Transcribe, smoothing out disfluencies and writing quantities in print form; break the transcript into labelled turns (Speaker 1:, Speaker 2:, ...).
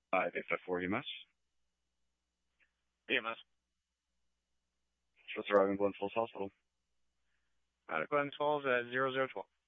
Speaker 1: 854 EMS.
Speaker 2: EMS.
Speaker 1: What's arriving Glen Falls Hospital?
Speaker 2: Glen Falls at 0012.